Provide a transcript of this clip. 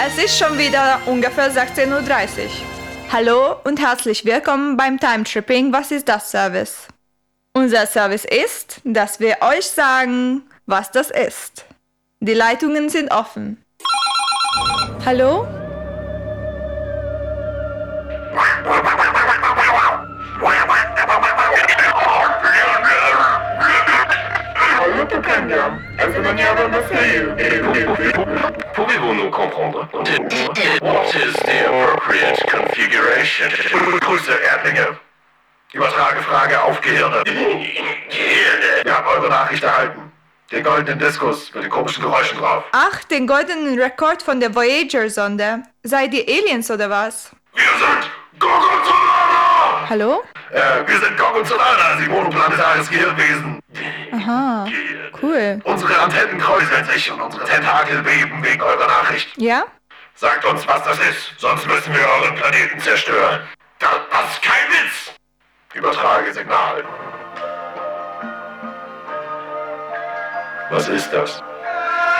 Es ist schon wieder ungefähr 16:30 Uhr. Hallo und herzlich willkommen beim Time Tripping Was ist das Service? Unser Service ist, dass wir euch sagen, was das ist. Die Leitungen sind offen. Hallo? Pouvez-vous nous comprendre? What is the appropriate configuration? Grüße, Erdlinge. Übertrage Frage auf Gehirne. Gehirne. Wir haben eure Nachricht erhalten. Den goldenen Diskus mit den komischen Geräuschen drauf. Ach, den goldenen Rekord von der Voyager-Sonde. Seid ihr Aliens oder was? Wir sind Gog und Solana! Hallo? Wir sind Gog und Solana, sie monoplanetares Gehirnwesen. Aha, cool. Unsere Antennen kräuseln sich und unsere Tentakel beben wegen eurer Nachricht. Ja? Sagt uns, was das ist, sonst müssen wir euren Planeten zerstören. Das ist kein Witz! Übertrage Signal. Was ist das?